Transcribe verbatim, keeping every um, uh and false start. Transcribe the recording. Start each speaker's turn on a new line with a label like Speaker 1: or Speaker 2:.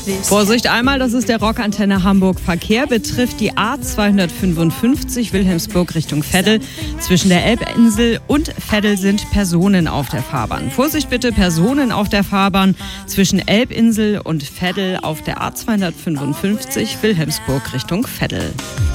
Speaker 1: Vorsicht einmal, das ist der Rockantenne Hamburg Verkehr, betrifft die A zweihundertfünfundfünfzig Wilhelmsburg Richtung Veddel. Zwischen der Elbinsel und Veddel sind Personen auf der Fahrbahn. Vorsicht bitte, Personen auf der Fahrbahn zwischen Elbinsel und Veddel auf der A zweihundertfünfundfünfzig Wilhelmsburg Richtung Veddel.